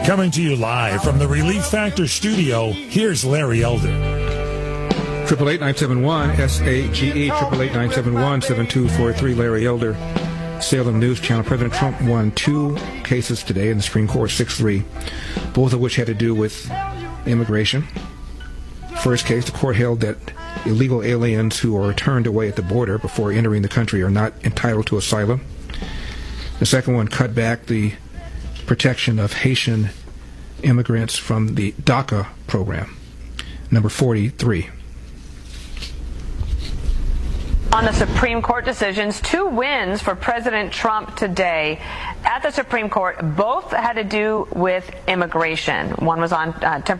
Coming to you live from the Relief Factor studio, here's Larry Elder. 888-971-SAGE, 888-971-7243, Larry Elder, Salem News Channel. President Trump won 2 cases today in the Supreme Court, 6-3, both of which had to do with immigration. First case, the court held that illegal aliens who are turned away at the border before entering the country are not entitled to asylum. The second one cut back the protection of Haitian immigrants from the DACA program. Number 43. On the Supreme Court decisions, 2 wins for President Trump today at the Supreme Court. Both had to do with immigration. One was on temporary